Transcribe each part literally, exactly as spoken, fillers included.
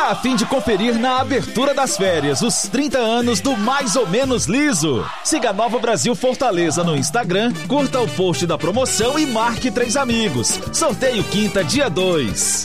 Tá a fim de conferir na abertura das férias os trinta anos do Mais ou Menos Liso? Siga Nova Brasil Fortaleza no Instagram, curta o post da promoção e marque três amigos. Sorteio quinta, dia dois.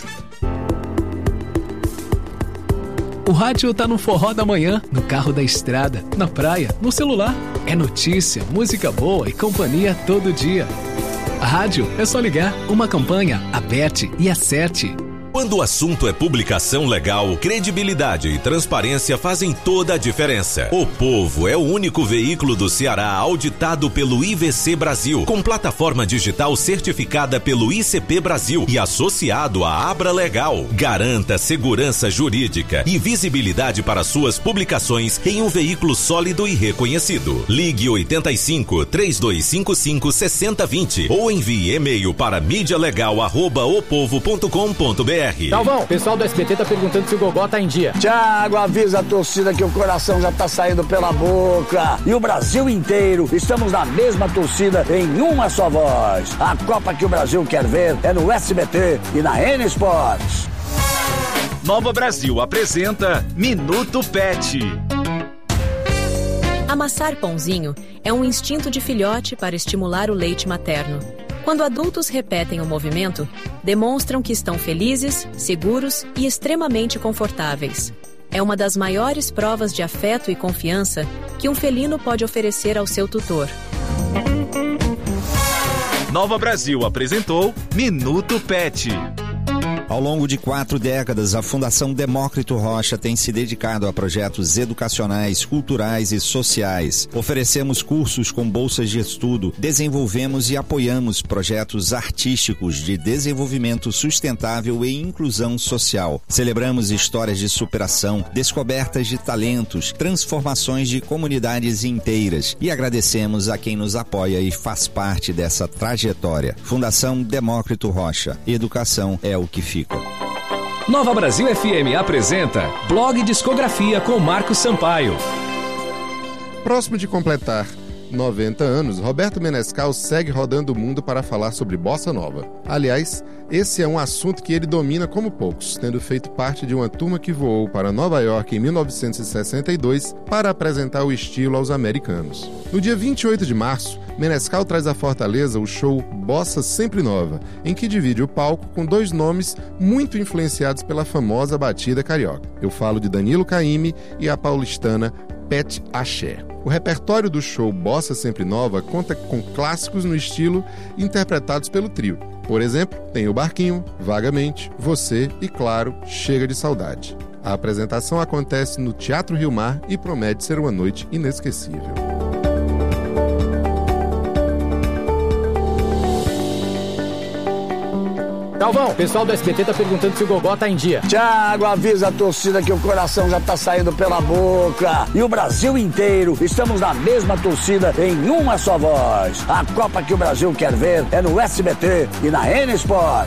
O rádio tá no forró da manhã, no carro da estrada, na praia, no celular. É notícia, música boa e companhia todo dia. A rádio é só ligar. Uma campanha, aperte e acerte. Quando o assunto é publicação legal, credibilidade e transparência fazem toda a diferença. O Povo é o único veículo do Ceará auditado pelo I V C Brasil, com plataforma digital certificada pelo I C P Brasil e associado à Abra Legal. Garanta segurança jurídica e visibilidade para suas publicações em um veículo sólido e reconhecido. Ligue oitenta e cinco, três dois cinco cinco, seis zero dois zero ou envie e-mail para mídia legal arroba opovo ponto com ponto br. Galvão, o pessoal do S B T tá perguntando se o Gogó tá em dia. Thiago, avisa a torcida que o coração já tá saindo pela boca. E o Brasil inteiro, estamos na mesma torcida em uma só voz. A Copa que o Brasil quer ver é no S B T e na N Sports. Nova Brasil apresenta Minuto Pet. Amassar pãozinho é um instinto de filhote para estimular o leite materno. Quando adultos repetem o movimento, demonstram que estão felizes, seguros e extremamente confortáveis. É uma das maiores provas de afeto e confiança que um felino pode oferecer ao seu tutor. Nova Brasil apresentou Minuto Pet. Ao longo de quatro décadas, a Fundação Demócrito Rocha tem se dedicado a projetos educacionais, culturais e sociais. Oferecemos cursos com bolsas de estudo, desenvolvemos e apoiamos projetos artísticos de desenvolvimento sustentável e inclusão social. Celebramos histórias de superação, descobertas de talentos, transformações de comunidades inteiras e agradecemos a quem nos apoia e faz parte dessa trajetória. Fundação Demócrito Rocha. Educação é o que fica. Nova Brasil F M apresenta Blog Discografia com Marcos Sampaio. Próximo de completar noventa anos, Roberto Menescal segue rodando o mundo para falar sobre bossa nova. Aliás, esse é um assunto que ele domina como poucos, tendo feito parte de uma turma que voou para Nova York em mil novecentos e sessenta e dois para apresentar o estilo aos americanos. No dia vinte e oito de março, Menescal traz à Fortaleza o show Bossa Sempre Nova, em que divide o palco com dois nomes muito influenciados pela famosa batida carioca. Eu falo de Danilo Caymmi e a paulistana Pet Axé. O repertório do show Bossa Sempre Nova conta com clássicos no estilo interpretados pelo trio. Por exemplo, tem o Barquinho, Vagamente, Você e, claro, Chega de Saudade. A apresentação acontece no Teatro Rio Mar e promete ser uma noite inesquecível. Galvão, o pessoal do S B T tá perguntando se o Gogó tá em dia. Thiago, avisa a torcida que o coração já tá saindo pela boca. E o Brasil inteiro, estamos na mesma torcida em uma só voz. A Copa que o Brasil quer ver é no S B T e na N Sports.